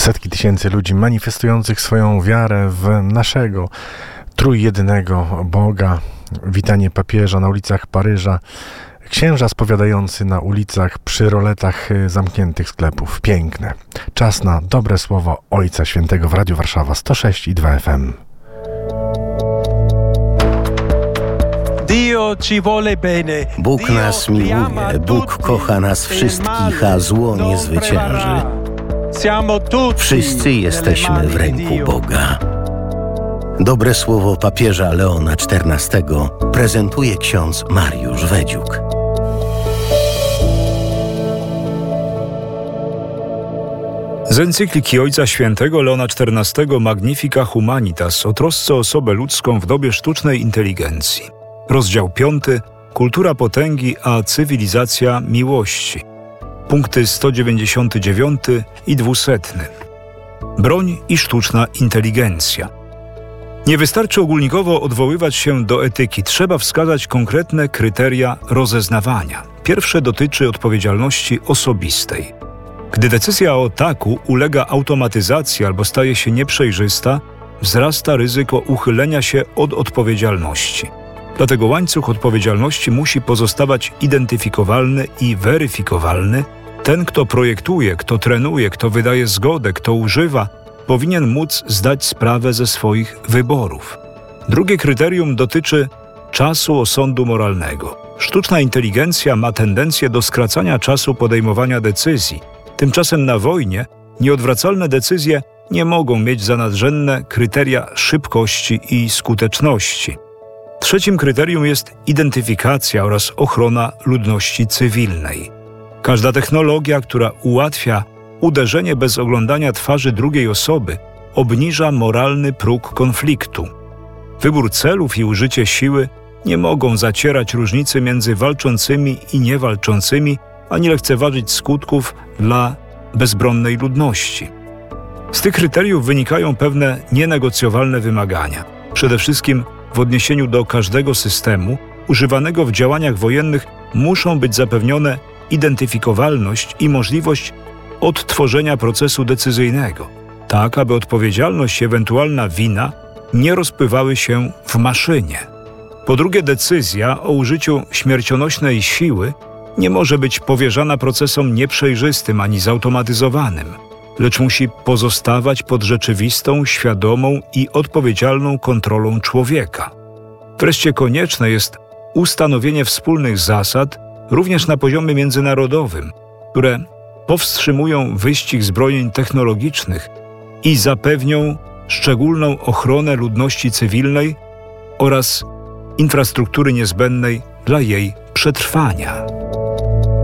Setki tysięcy ludzi manifestujących swoją wiarę w naszego trójjedynego Boga. Witanie papieża na ulicach Paryża. Księża spowiadający na ulicach przy roletach zamkniętych sklepów. Piękne. Czas na dobre słowo Ojca Świętego w Radiu Warszawa 106,2 FM. Bóg nas miłuje, Bóg kocha nas wszystkich, a zło nie zwycięży. Wszyscy jesteśmy w ręku Boga. Dobre słowo papieża Leona XIV prezentuje ksiądz Mariusz Wedziuk. Z encykliki Ojca Świętego Leona XIV Magnifica Humanitas o trosce o osobę ludzką w dobie sztucznej inteligencji. Rozdział 5. Kultura potęgi a cywilizacja miłości. Punkty 199 i 200. Broń i sztuczna inteligencja. Nie wystarczy ogólnikowo odwoływać się do etyki. Trzeba wskazać konkretne kryteria rozeznawania. Pierwsze dotyczy odpowiedzialności osobistej. Gdy decyzja o ataku ulega automatyzacji albo staje się nieprzejrzysta, wzrasta ryzyko uchylenia się od odpowiedzialności. Dlatego łańcuch odpowiedzialności musi pozostawać identyfikowalny i weryfikowalny. Ten, kto projektuje, kto trenuje, kto wydaje zgodę, kto używa, powinien móc zdać sprawę ze swoich wyborów. Drugie kryterium dotyczy czasu osądu moralnego. Sztuczna inteligencja ma tendencję do skracania czasu podejmowania decyzji. Tymczasem na wojnie nieodwracalne decyzje nie mogą mieć za nadrzędne kryteria szybkości i skuteczności. Trzecim kryterium jest identyfikacja oraz ochrona ludności cywilnej. Każda technologia, która ułatwia uderzenie bez oglądania twarzy drugiej osoby, obniża moralny próg konfliktu. Wybór celów i użycie siły nie mogą zacierać różnicy między walczącymi i niewalczącymi, ani lekceważyć skutków dla bezbronnej ludności. Z tych kryteriów wynikają pewne nienegocjowalne wymagania. Przede wszystkim w odniesieniu do każdego systemu używanego w działaniach wojennych muszą być zapewnione identyfikowalność i możliwość odtworzenia procesu decyzyjnego, tak aby odpowiedzialność i ewentualna wina nie rozpływały się w maszynie. Po drugie, decyzja o użyciu śmiercionośnej siły nie może być powierzana procesom nieprzejrzystym ani zautomatyzowanym, lecz musi pozostawać pod rzeczywistą, świadomą i odpowiedzialną kontrolą człowieka. Wreszcie konieczne jest ustanowienie wspólnych zasad, również na poziomie międzynarodowym, które powstrzymują wyścig zbrojeń technologicznych i zapewnią szczególną ochronę ludności cywilnej oraz infrastruktury niezbędnej dla jej przetrwania.